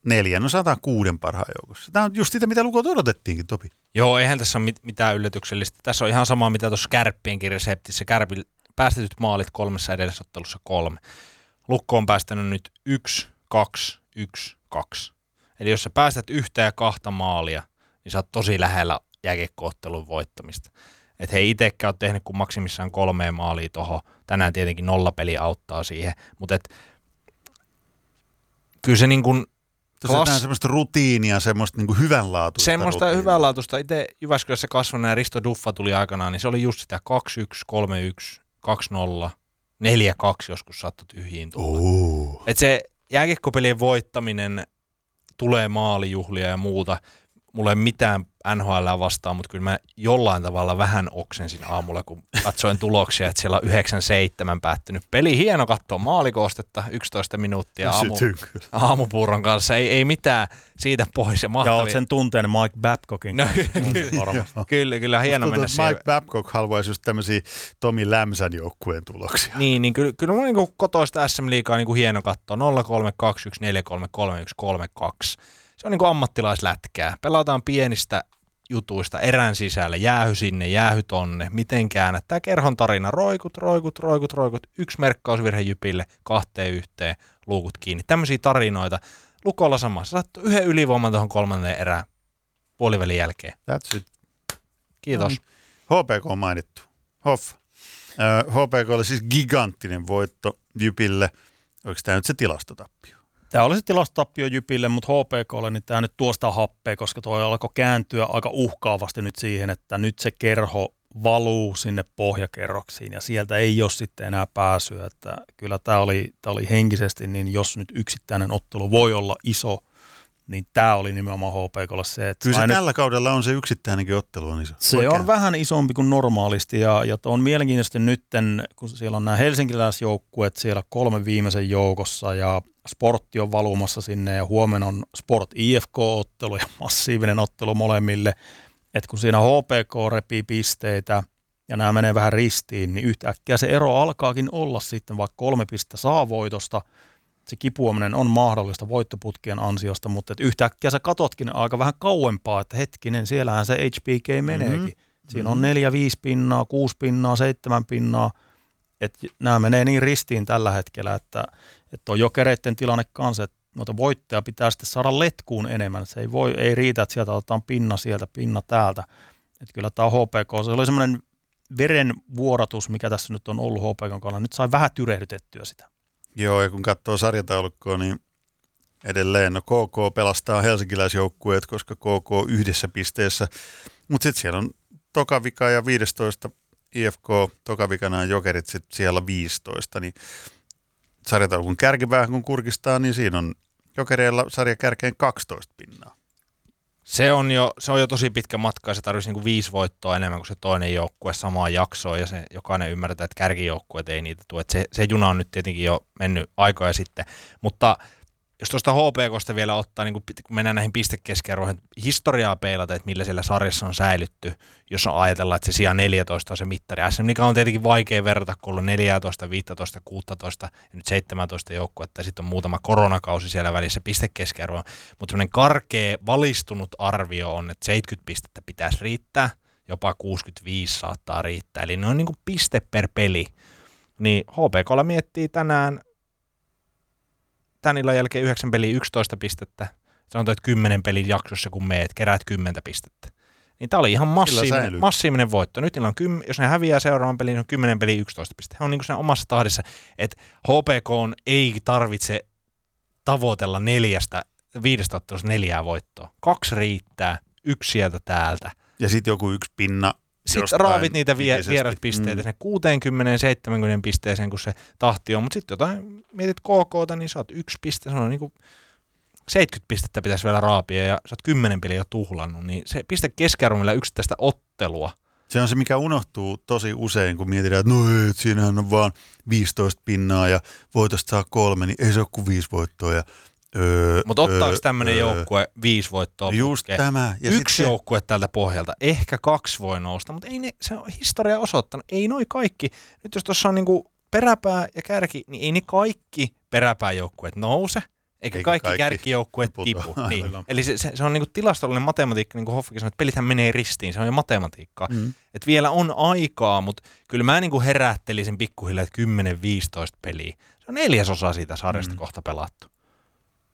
4, 106 parhaan joukossa. Tämä on just sitä, mitä lukot odotettiinkin, Topi. Joo, eihän tässä ole mitään yllätyksellistä. Tässä on ihan sama, mitä tuossa Kärppienkin reseptissä. Kärpin päästetyt maalit 3 edellisottelussa 3. Lukko on päästänyt nyt 1, 2, 1, 2. Eli jos sä päästät 1 ja 2 maalia, niin sä oot tosi lähellä jääkiekko-ottelun voittamista. Että he itsekään on tehnyt kuin maksimissaan 3 maalia tuohon. Tänään tietenkin 0 peli auttaa siihen. Mutta kyllä se niin kuin Tosiaan semmoista rutiinia, semmoista niin kuin hyvänlaatuista. Semmoista rutiinia. Hyvänlaatuista. Itse Jyväskylässä kasvanut ja Risto Duffa tuli aikanaan, niin se oli just sitä 2-1, 3-1, 2-0, 4-2 joskus saattoi tyhjiin tulla. Että se jääkiekkopelien voittaminen, tulee maalijuhlia ja muuta. Mulla ei mitään NHL vastaan, mutta kyllä mä jollain tavalla vähän oksensin aamulla, kun katsoin tuloksia, että siellä on 9-7 päättynyt peli. Hieno katsoa maalikoostetta, 11 minuuttia aamupuuron kanssa. Ei mitään siitä pois. Ja olet sen tunteen Mike Babcockin kanssa. Kyllä hieno mennä siellä. Mike Babcock haluaisi just tämmöisiä Tomi Lämsän joukkueen tuloksia. Niin kyllä mun niin kotoista SM-liigaa niin hieno katsoa. 0-3-2-1, 4-3-3-1, 3-2. Se on niin kuin ammattilaislätkää. Pelataan pienistä jutuista erän sisällä, jäähy sinne, jäähy tonne, miten käännät. Tämä kerhon tarina, roikut, 1 merkkausvirhe Jypille, 2-1, luukut kiinni. Tämmöisiä tarinoita. Lukolla sama. Se saattoi 1 ylivoiman tuohon 3. erään puolivälin jälkeen. That's it. Kiitos. HPK on mainittu. HPK oli siis giganttinen voitto Jypille. Oliko tämä nyt se tilastotappio? Tämä oli se tilastotappio Jypille, mutta HPKlle niin tämä nyt tuosta happea, koska tuo alkoi kääntyä aika uhkaavasti nyt siihen, että nyt se kerho valuu sinne pohjakerroksiin ja sieltä ei ole sitten enää pääsyä. Että kyllä tämä oli henkisesti, niin jos nyt yksittäinen ottelu voi olla iso, niin tämä oli nimenomaan HPKlle se. Että kyllä se tällä kaudella on se yksittäinenkin ottelu on iso. Se on vähän isompi kuin normaalisti ja on mielenkiintoisesti nytten, kun siellä on nämä helsinkiläisjoukkueet siellä 3 viimeisen joukossa ja Sportti on valumassa sinne ja huomenna on Sport IFK-ottelu ja massiivinen ottelu molemmille. Että kun siinä HPK repii pisteitä ja nämä menee vähän ristiin, niin yhtäkkiä se ero alkaakin olla sitten, vaikka 3 pistettä saa voitosta. Se kipuaminen on mahdollista voittoputkien ansiosta, mutta yhtäkkiä sä katotkin aika vähän kauempaa, että hetkinen, siellähän se HPK meneekin. Siinä on 4-5 pinnaa, 6 pinnaa, 7 pinnaa. Että nämä menee niin ristiin tällä hetkellä, että on Jokereiden tilanne kanssa, että noita voittoja pitää sitten saada letkuun enemmän. Se ei riitä, että sieltä otetaan pinna sieltä, pinna täältä. Että kyllä tämä HPK, se oli semmoinen verenvuodatus, mikä tässä nyt on ollut HPK:n kannalta. Nyt sai vähän tyrehdytettyä sitä. Joo, ja kun katsoo sarjataulukkoa, niin edelleen KK pelastaa helsinkiläisjoukkueet, koska KK 1 pisteessä. Mutta sitten siellä on Tokavika ja 15 IFK, Tokavikana ja Jokerit sitten siellä 15, niin sarjataulukon kärkipäähän kun kurkistaa, niin siinä on Jokereilla sarjakärkeen 12 pinnaa. Se on jo tosi pitkä matka ja se tarvitsisi niin 5 voittoa enemmän kuin se toinen joukkue samaan jaksoon ja se jokainen ymmärtää, että kärkijoukkueet ei niitä tule. Se juna on nyt tietenkin jo mennyt aikoja sitten, mutta jos tuosta HPK:sta vielä ottaa, niin kun mennään näihin pistekeskiarvoihin, historiaa peilata, että millä siellä sarjassa on säilytty, jos on ajatellaan, että se sija 14 on se mittari. SM on tietenkin vaikea verrata, kun on 14, 15, 16 ja nyt 17 joukkuetta ja sitten on muutama koronakausi siellä välissä pistekeskiarvo. Mutta semmoinen karkea, valistunut arvio on, että 70 pistettä pitäisi riittää, jopa 65 saattaa riittää. Eli ne on niin kuin piste per peli. Niin HPK:lla miettii tänään tän illan jälkeen 9 peliä 11 pistettä. Sanotaan, että 10 pelin jaksossa, kun meet, keräät 10 pistettä. Niin tää oli ihan massiivinen voitto. Nyt jos ne häviää seuraavan pelin, niin on 10 peliä 11 pistettä. He on niin kuin siinä omassa tahdissa, että HPK ei tarvitse tavoitella 5 ottelusta 4 voittoa. 2 riittää, 1 sieltä täältä. Ja sitten joku 1 pinna. Sitten raavit niitä vieraspisteitä sinne 60-70 pisteeseen, kun se tahti on. Mutta sitten jotain, mietit KK:ta, niin sä oot 1 piste, se on niin kuin 70 pistettä pitäisi vielä raapia ja sä oot 10 peliä jo tuhlannut. Niin se piste keskiarvoilla yksittäistä ottelua. Se on se, mikä unohtuu tosi usein, kun mietitään, että no ei, että siinähän on vaan 15 pinnaa ja voitosta saa 3, niin ei se ole kuin 5 voittoa. Mutta ottaako tämmöinen joukkue 5 voittoa? Just tämä. Ja 1 joukkue tältä pohjalta. Ehkä 2 voi nousta, mutta ei se on historia osoittanut. Ei noi kaikki. Nyt jos tuossa on niinku peräpää ja kärki, niin ei ne kaikki peräpääjoukkueet nouse. Eikä kaikki kärkijoukkueet tipu. Niin. Eli se on niinku tilastollinen matematiikka, niin kuin Hoffakin sanoi, että pelithän menee ristiin, se on jo matematiikkaa. Et vielä on aikaa, mutta kyllä mä niinku herättelisin pikkuhiljaa, että 10-15 peliä. Se on 1/4 siitä sarjasta kohta pelattu.